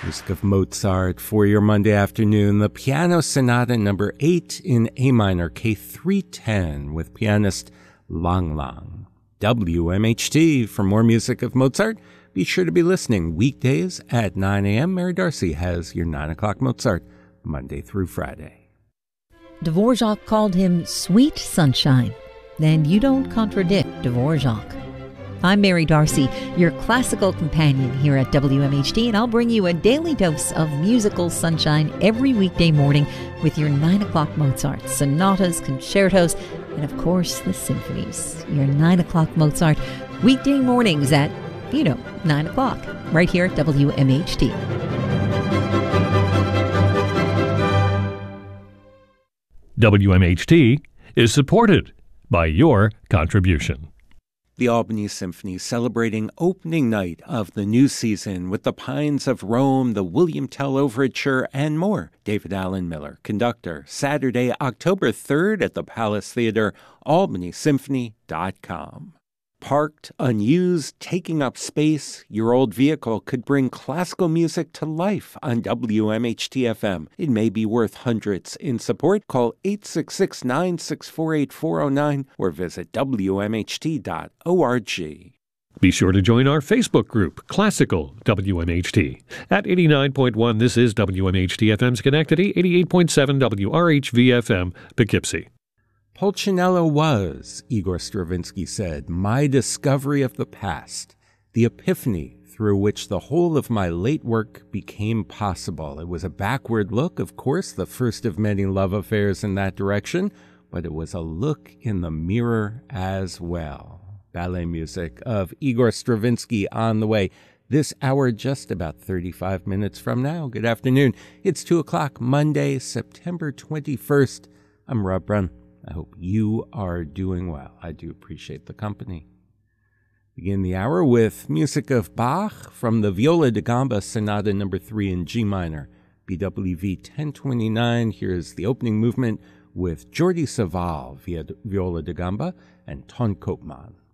Music of Mozart for your Monday afternoon. The Piano Sonata number 8 in A minor, K310, with pianist Lang Lang. WMHT. For more music of Mozart, be sure to be listening weekdays at 9 a.m. Mary Darcy has your 9 o'clock Mozart, Monday through Friday. Dvorak called him sweet sunshine. Then you don't contradict Dvorak. I'm Mary Darcy, your classical companion here at WMHT, and I'll bring you a daily dose of musical sunshine every weekday morning with your 9 o'clock Mozart, sonatas, concertos, and of course the symphonies. Your 9 o'clock Mozart, weekday mornings at, 9 o'clock, right here at WMHT. WMHT is supported by your contribution. The Albany Symphony celebrating opening night of the new season with the Pines of Rome, the William Tell Overture, and more. David Allen Miller, conductor. Saturday, October 3rd at the Palace Theater, albanysymphony.com. Parked, unused, taking up space, your old vehicle could bring classical music to life on WMHT-FM. It may be worth hundreds. In support, call 866-964-8409 or visit WMHT.org. Be sure to join our Facebook group, Classical WMHT. At 89.1, this is WMHT-FM Schenectady, 88.7 WRHV-FM Poughkeepsie. Pulcinella was, Igor Stravinsky said, my discovery of the past, the epiphany through which the whole of my late work became possible. It was a backward look, of course, the first of many love affairs in that direction, but it was a look in the mirror as well. Ballet music of Igor Stravinsky on the way. This hour just about 35 minutes from now. Good afternoon. It's 2 o'clock, Monday, September 21st. I'm Rob Brun. I hope you are doing well. I do appreciate the company. Begin the hour with music of Bach from the Viola da Gamba Sonata number 3 in G minor, BWV 1029. Here's the opening movement with Jordi Savall via Viola da Gamba and Ton Koopman.